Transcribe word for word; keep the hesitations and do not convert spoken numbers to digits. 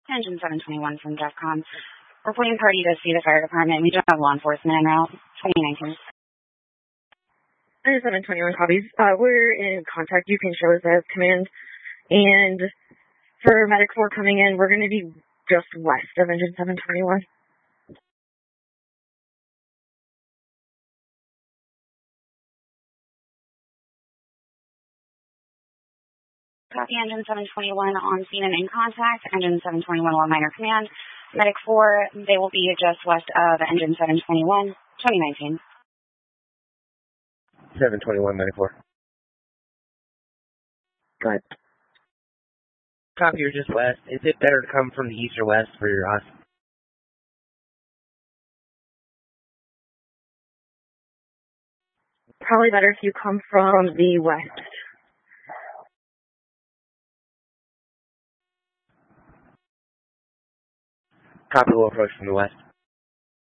Engine seven twenty-one from DEFCON. Reporting party to see the fire department. We don't have law enforcement en route. twenty nineteen. Engine seven twenty-one copies. Uh, we're in contact. You can show us as command. And for Medic four coming in, we're going to be just west of Engine seven twenty-one. Copy Engine seven twenty-one on scene and in contact. Engine seven twenty-one will minor command. Medic four, they will be just west of Engine seven twenty-one, twenty nineteen. seven twenty-one, Medic four. Go ahead. Copy, you're just west. Is it better to come from the east or west for your us? Probably better if you come from the west. Copy, will approach from the west.